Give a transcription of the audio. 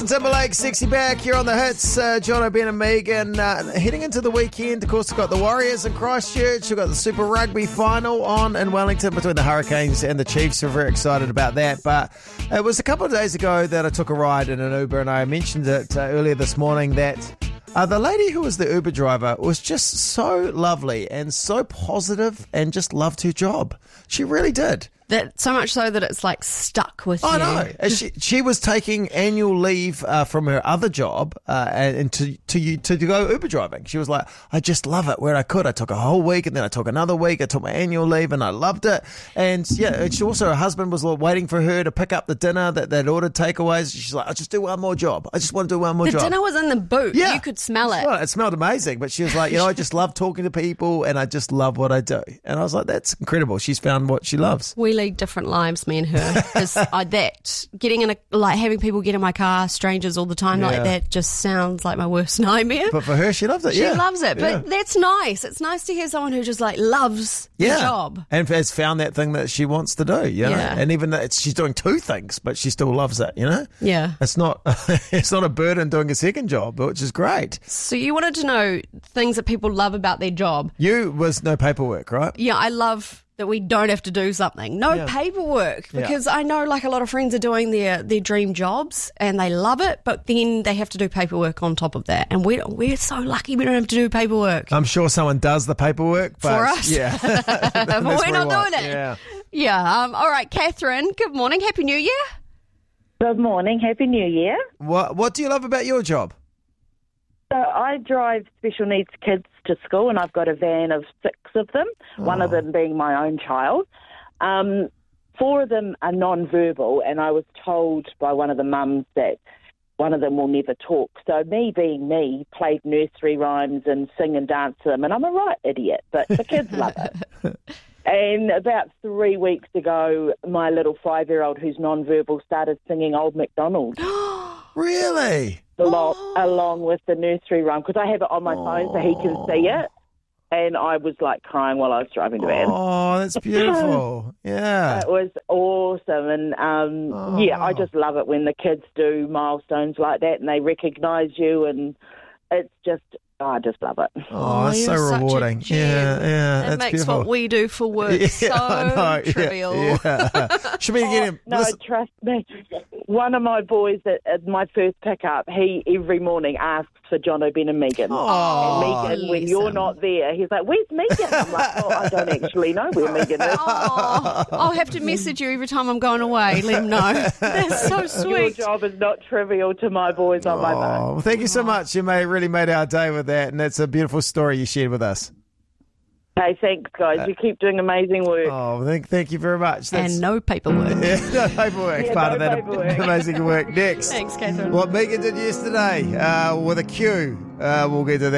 Justin Timberlake, Sexy Back here on the hits. Jono, Ben and Megan heading into the weekend. Of course, we've got the Warriors in Christchurch. We've got the Super Rugby final on in Wellington between the Hurricanes and the Chiefs. We're very excited about that. But it was a couple of days ago that I took a ride in an Uber, and I mentioned it earlier this morning that the lady who was the Uber driver was just so lovely and so positive and just loved her job. She really did. That so much so that it's like stuck with you. I know. She was taking annual leave from her other job and to go Uber driving. She was like, I just love it where I could. I took a whole week and then I took another week. I took my annual leave and I loved it. And yeah, she also, her husband was waiting for her to pick up the dinner that they'd ordered takeaways. She's like, I just do one more job. I just want to do one more job. The dinner was in the boot. Yeah. You could smell it. Well, it smelled amazing. But she was like, I just love talking to people and I just love what I do. And I was like, that's incredible. She's found what she loves. We lead different lives, me and her. That getting in having people get in my car, strangers all the time like that, just sounds like my worst nightmare. But for her, she loves it. She loves it. But that's nice. It's nice to hear someone who just loves the job and has found that thing that she wants to do. You know? And even that she's doing two things, but she still loves it. You know, it's not a burden doing a second job, which is great. So you wanted to know things that people love about their job. You was no paperwork, right? Yeah, I love that we don't have to do something. No paperwork. Because I know a lot of friends are doing their dream jobs and they love it, but then they have to do paperwork on top of that. And we're so lucky we don't have to do paperwork. I'm sure someone does the paperwork. But for us. Yeah. But we're not doing it. Yeah. Yeah. All right, Catherine, good morning. Happy New Year. Good morning. Happy New Year. What do you love about your job? So I drive special needs kids to school, and I've got a van of 6 of them, one of them being my own child. 4 of them are non-verbal, and I was told by one of the mums that one of them will never talk. So me being me, played nursery rhymes and sing and dance to them, and I'm a right idiot, but the kids love it. And about 3 weeks ago, my little 5-year-old who's non-verbal started singing Old MacDonald. Really? Along with the nursery rhyme, because I have it on my phone so he can see it. And I was crying while I was driving the van. Oh, that's beautiful. Yeah. It was awesome. And I just love it when the kids do milestones like that and they recognise you, and it's just, I just love it. Oh, it's so rewarding. Yeah. It makes beautiful. What we do for work so trivial. Yeah. Should we get him? No, trust me. One of my boys at my first pickup, he every morning asks for Jono, Ben and Megan. Oh, and Megan, when you're not there, he's like, where's Megan? I'm like, I don't actually know where Megan is. Oh, I'll have to message you every time I'm going away. Let him know. That's so sweet. Your job is not trivial to my boys on my phone. Well, thank you so much. You really made our day with that, and that's a beautiful story you shared with us. Hey, thanks, guys. You keep doing amazing work. Oh, thank you very much. And no paperwork. No paperwork. Part of that amazing work. Next. Thanks, Catherine. What Megan did yesterday with a Q. We'll get to that.